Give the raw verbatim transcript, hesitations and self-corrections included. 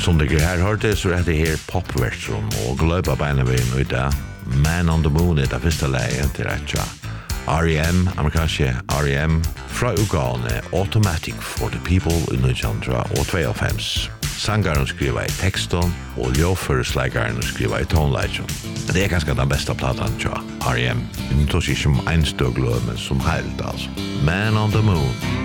Som det här hörde så är det här popversion och glöpa beinavegen ut där. Man on the Moon är det första läget till rätt. R E M, amerikanske R E M, fra utgavene Automatic for the People i nitton tjuefem. Sangaren skriver i texten og ljøføresleikaren skriver i tonleikeren. Det er ganske den beste platan til R E M. Det er ikke som en støgløy, men som helt altså. Man on the Moon.